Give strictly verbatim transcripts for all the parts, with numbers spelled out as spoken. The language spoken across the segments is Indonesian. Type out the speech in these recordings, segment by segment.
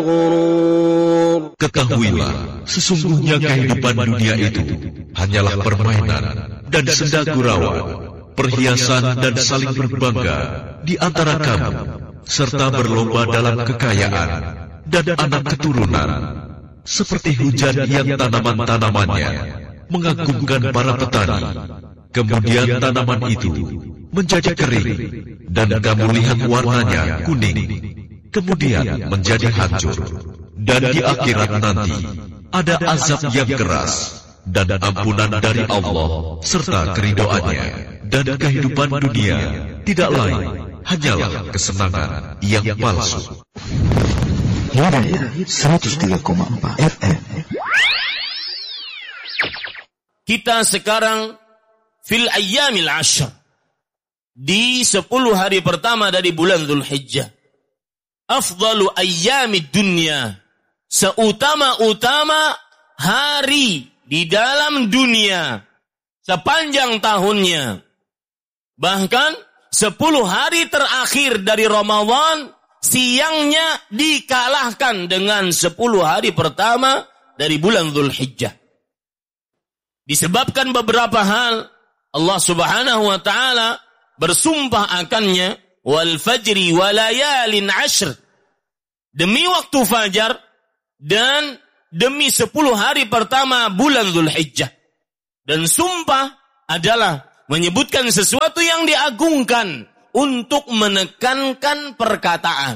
Ketahuilah, sesungguhnya kehidupan dunia itu hanyalah permainan dan senda gurauan, perhiasan dan saling berbangga di antara kamu, serta berlomba dalam kekayaan dan anak keturunan, seperti hujan yang tanaman-tanamannya mengagumkan para petani. Kemudian tanaman itu menjadi kering dan kamu lihat warnanya kuning, kemudian menjadi hancur. Dan di akhirat nanti ada azab yang keras dan ampunan dari Allah serta keridhoannya. Dan kehidupan dunia tidak lain hanyalah kesenangan yang palsu. seratus tiga koma empat F M. Kita sekarang fil ayyamil ashr, di sepuluh hari pertama dari bulan Dzulhijjah. Afdalu ayyamid dunya, seutama-utama hari di dalam dunia sepanjang tahunnya. Bahkan sepuluh hari terakhir dari Ramadan, siangnya dikalahkan dengan sepuluh hari pertama dari bulan Dzulhijjah. Disebabkan beberapa hal, Allah Subhanahu wa taala bersumpah akannya, wal fajri wa layalin ashr, demi waktu fajar dan demi sepuluh hari pertama bulan Dzulhijjah. Dan sumpah adalah menyebutkan sesuatu yang diagungkan untuk menekankan perkataan.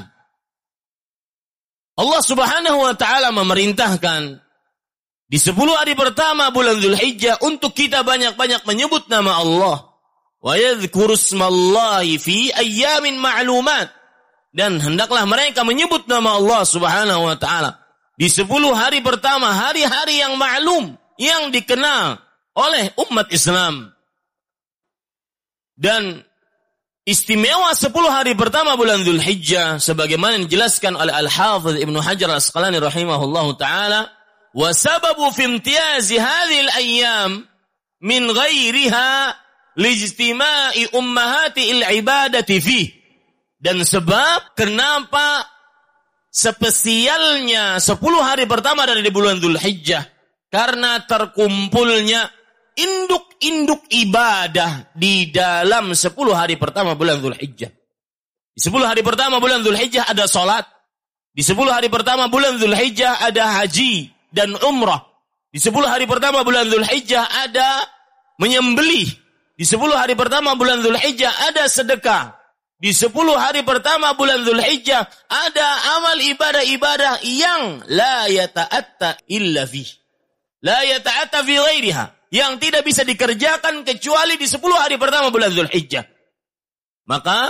Allah Subhanahu wa taala memerintahkan di sepuluh hari pertama bulan Dzulhijjah untuk kita banyak-banyak menyebut nama Allah. Wa yadhkuru ismallahi fi ayyamin ma'lumat. Dan hendaklah mereka menyebut nama Allah Subhanahu wa taala di sepuluh hari pertama, hari-hari yang maklum, yang dikenal oleh umat Islam. Dan istimewa sepuluh hari pertama bulan Dzulhijjah sebagaimana dijelaskan oleh Al-Hafidz Ibnu Hajar Al-Asqalani rahimahullahu taala, wa sababu fi imtiyazi hadhihi al-ayyam min ghairiha lijtima'i ummahati al-ibadati fih. Dan sebab kenapa spesialnya sepuluh hari pertama dari bulan Dzulhijjah, karena terkumpulnya induk-induk ibadah di dalam sepuluh hari pertama bulan Dzulhijjah. Di sepuluh hari pertama bulan Dzulhijjah ada salat. Di sepuluh hari pertama bulan Dzulhijjah ada haji dan umrah. Di sepuluh hari pertama bulan Dzulhijjah ada menyembelih. Di sepuluh hari pertama bulan Dzulhijjah ada sedekah. Di sepuluh hari pertama bulan Dzulhijjah ada amal ibadah-ibadah yang la yata'atta illa fih. La yata'atta fi ghairiha. Yang tidak bisa dikerjakan kecuali di sepuluh hari pertama bulan Dzulhijjah. Maka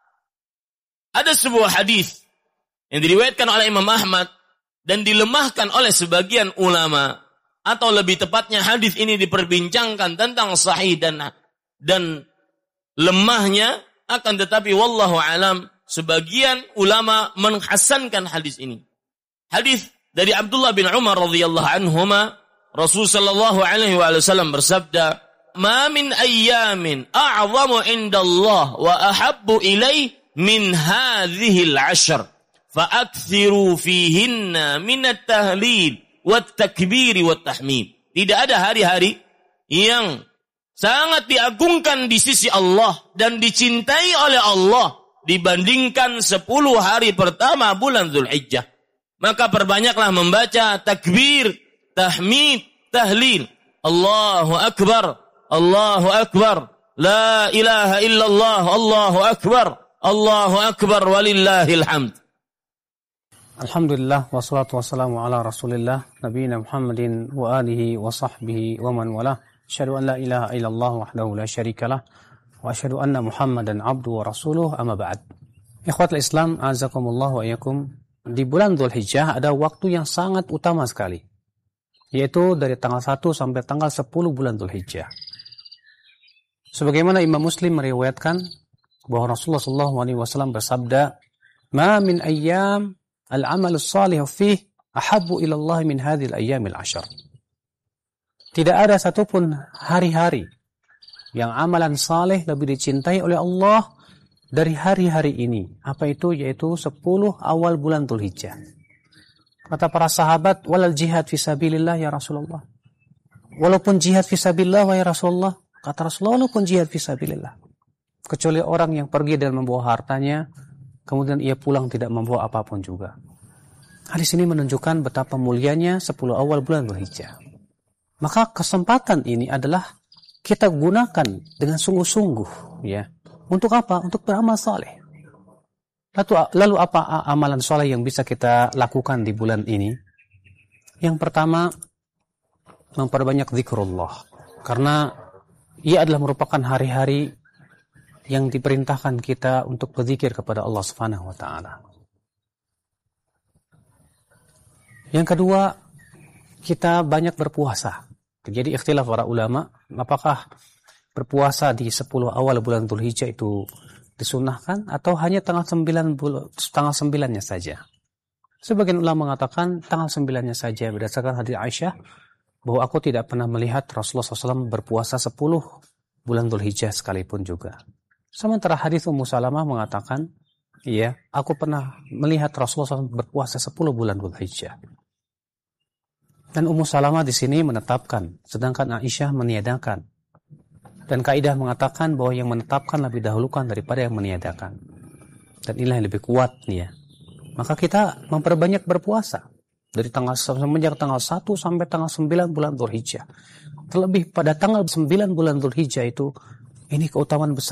ada sebuah hadis yang diriwayatkan oleh Imam Ahmad dan dilemahkan oleh sebagian ulama, atau lebih tepatnya hadis ini diperbincangkan tentang sahih dan dan lemahnya, akan tetapi wallahu alam sebagian ulama menghasankan hadis ini. Hadis dari Abdullah bin Umar radhiyallahu anhuma, Rasul sallallahu alaihi wasallam bersabda, "Ma min ayyamin a'zamu indallah wa ahabbu ilaih min hadhihi al-'ashr, fa'akthiru fihinna min at-tahlil wat-takbir wat-tahmid." Tidak ada hari-hari yang sangat diagungkan di sisi Allah dan dicintai oleh Allah dibandingkan sepuluh hari pertama bulan Dzulhijjah. Maka perbanyaklah membaca takbir, tahmid, tahlil. Allahu akbar, Allahu akbar, la ilaha illallah, Allahu akbar, Allahu akbar, walillahil hamd. Alhamdulillah, wassalatu wassalamu ala rasulillah, nabiyina Muhammadin wa alihi wa sahbihi wa man walah. Asyhadu an la ilaha illallah wahdahu la syarikalah wa asyhadu anna Muhammadan abduhu wa rasuluh, amma ba'd. Ikhwatul Islam, azakumullah wa iyyakum. Di bulan Dzulhijjah ada waktu yang sangat utama sekali, yaitu dari tanggal satu sampai tanggal sepuluh bulan Dzulhijjah. Sebagaimana Imam Muslim meriwayatkan bahwa Rasulullah sallallahu alaihi wasallam bersabda, "Ma min ayyam al-amalus salih fih ahabbu ila Allah min hadhil ayyamil ashar." Tidak ada satupun hari-hari yang amalan saleh lebih dicintai oleh Allah dari hari-hari ini. Apa itu? Yaitu sepuluh awal bulan Dzulhijjah. Kata para sahabat, walal jihad fisabilillah ya Rasulullah. Walaupun jihad fisabilillah ya Rasulullah, kata Rasulullah, walaupun jihad fisabilillah. Kecuali orang yang pergi dan membawa hartanya, kemudian ia pulang tidak membawa apapun juga. Hadis ini menunjukkan betapa mulianya sepuluh awal bulan Dzulhijjah. Maka kesempatan ini adalah kita gunakan dengan sungguh-sungguh, ya. Untuk apa? Untuk beramal saleh. Lalu, lalu apa amalan saleh yang bisa kita lakukan di bulan ini? Yang pertama, memperbanyak zikrullah. Karena ia adalah merupakan hari-hari yang diperintahkan kita untuk berzikir kepada Allah Subhanahu wa taala. Yang kedua, kita banyak berpuasa. Jadi ikhtilaf para ulama, apakah berpuasa di sepuluh awal bulan Dzulhijjah itu disunahkan atau hanya tanggal sembilan bul- tanggal sembilannya saja. Sebagian ulama mengatakan tanggal sembilannya saja berdasarkan hadis Aisyah bahwa aku tidak pernah melihat Rasulullah shallallahu alaihi wasallam berpuasa sepuluh bulan Dzulhijjah sekalipun juga. Sementara hadis Ummu Salamah mengatakan, iya, aku pernah melihat Rasulullah shallallahu alaihi wasallam berpuasa sepuluh bulan Dzulhijjah. Dan Ummu Salamah di sini menetapkan, sedangkan Aisyah meniadakan. Dan kaidah mengatakan bahwa yang menetapkan lebih dahulukan daripada yang meniadakan. Dan inilah yang lebih kuat ya. Maka kita memperbanyak berpuasa dari tanggal semenjak tanggal satu sampai tanggal sembilan bulan Dzulhijjah. Terlebih pada tanggal sembilan bulan Dzulhijjah itu ini keutamaan besar.